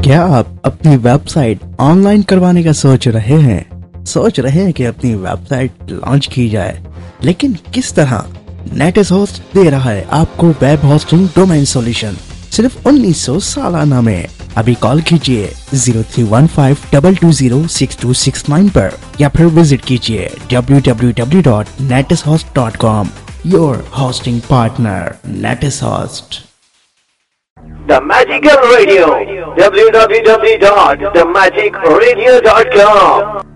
क्या आप अपनी वेबसाइट ऑनलाइन करवाने का सोच रहे हैं कि अपनी वेबसाइट लॉन्च की जाए, लेकिन किस तरह? नेटिस होस्ट दे रहा है आपको वेब होस्टिंग डोमेन सॉल्यूशन सिर्फ 1900 सालाना में। अभी कॉल कीजिए 0315220669 पर या फिर विजिट कीजिए www.netishost.com। Your hosting partner नेटिस host. The Magical Radio, www.themagicradio.com।